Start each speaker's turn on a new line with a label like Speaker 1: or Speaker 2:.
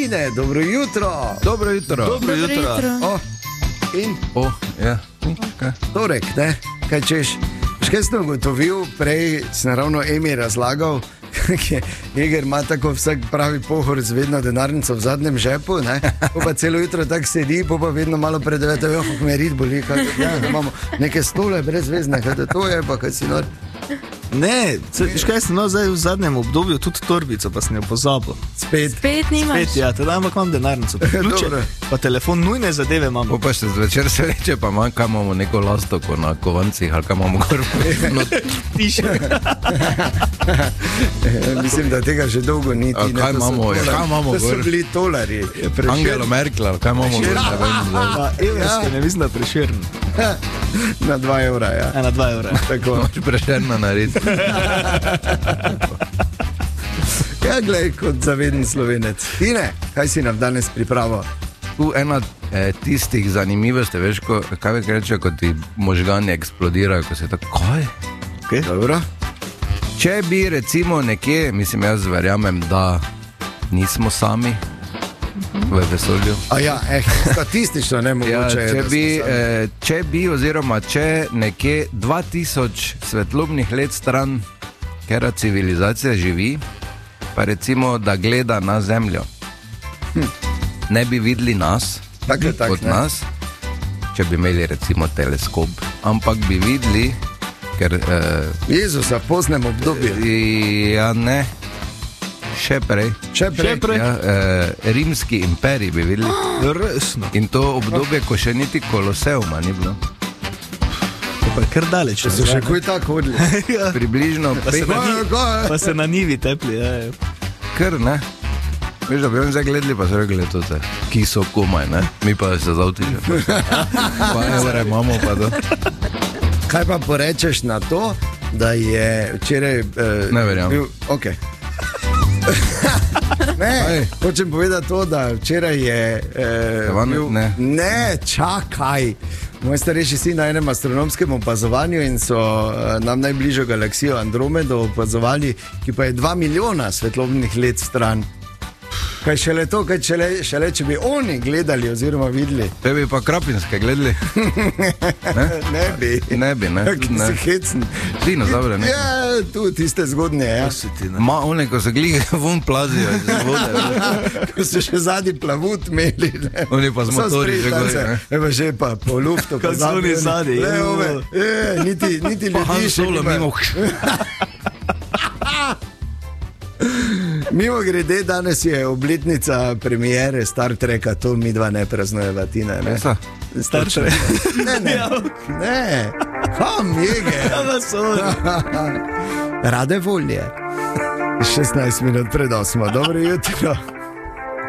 Speaker 1: Tine, dobro jutro.
Speaker 2: Dobro jutro.
Speaker 3: Dobro jutro.
Speaker 2: Ja.
Speaker 1: Torek, ne? Kaj češ? Kaj sem ugotovil, prej sem ravno Emi razlagal, Jeger ima tako vsak pravi pohor z vedno denarnico v zadnjem žepu, ne? Pa celo jutro tako sedi, pa vedno malo pred 9, kako me rit boli, imamo neke stole brezvezne, kaj to je, pa kaj si nor.
Speaker 3: Ne, škaj sem zdaj v zadnjem obdobju tudi torbico, pa sem jo pozabil.
Speaker 4: Spet nimaš.
Speaker 3: Spet, ja, teda imam denarnico, pa ključe, pa telefon, nujne zadeve imamo.
Speaker 2: Pa še zvečer se reče, pa kaj imamo neko lastoko na kovancih, ali kaj imamo gor. No,
Speaker 3: Piše.
Speaker 1: Mislim, da tega že dolgo ni.
Speaker 2: Kaj imamo
Speaker 1: To so
Speaker 2: gor?
Speaker 1: bili tolarji.
Speaker 2: Angelo Merkel, kaj imamo gor? Ne vem, zdaj.
Speaker 3: Pa evrske, ne mislim, da Prešern.
Speaker 1: Na 2 evra, ja.
Speaker 3: Na 2 evra.
Speaker 1: Tako.
Speaker 2: Moč Prešerna narediti.
Speaker 1: Ja, glej, kot zaveden Slovenec. Tine, kaj si nam danes pripravil?
Speaker 2: Ena tistih zanimivosti, veš, kaj bi reče, ko ti možgani eksplodirajo, ko se tako, kaj?
Speaker 1: Okay. Dobro.
Speaker 2: Če bi recimo nekje, mislim, jaz verjamem, da nismo sami v vesolju.
Speaker 1: Statistično ne mogoče.
Speaker 2: Če bi, oziroma če nekje 2000 svetlobnih let stran, kera civilizacija živi, pa recimo, da gleda na Zemljo, ne bi videli nas, kot nas, če bi imeli recimo teleskop, ampak bi videli, ker...
Speaker 1: Jezusa v poznem obdobju.
Speaker 2: Ja, ne. Še prej. Ja, rimski imperij bi videli.
Speaker 3: Resno.
Speaker 2: In to obdobje, ko še niti Koloseuma ni bilo.
Speaker 3: Pa je kar daleč.
Speaker 1: So še kuj tako hodili.
Speaker 2: Približno
Speaker 3: Pa se na nivi tepli.
Speaker 2: Kar, ne? Veš, da bi on zdaj gledali, pa so rekli, ki so komaj, ne? Mi pa se zavtiče. Pa evre imamo, pa to.
Speaker 1: Kaj pa porečeš na to, da je včeraj...
Speaker 2: Ne verjamem.
Speaker 1: Ok. Ne, hočem povedati to, da včeraj je Ne, čakaj. Moj starejši sin na enem astronomskem opazovanju in so nam najbližjo galaksijo Andromedo opazovali, ki pa je 2 milijona svetlobnih let stran. Kaj šele to, šele če bi oni gledali oziroma videli.
Speaker 2: Te bi pa Krapinske gledali. Ne bi.
Speaker 1: Si hecen.
Speaker 2: Dinozaure, ne?
Speaker 1: Ja, tu tiste zgodnje, ja.
Speaker 2: Ma, one, ko se glih vun plazijo iz vode.
Speaker 1: Ko so še zadnji plavut imeli.
Speaker 2: Oni pa z motori že gori, ne?
Speaker 1: Evo že pa po luftu.
Speaker 3: Kako so oni zadnji.
Speaker 1: Niti ljudi še nima. Mimo grede, danes je obletnica premiere Star Treka, to mi dva ne praznujeva, Tina, ne?
Speaker 3: Star Trek.
Speaker 1: Ne. Kam, Jeger? Rade volje. 16 minut pred 8. Dobro jutro.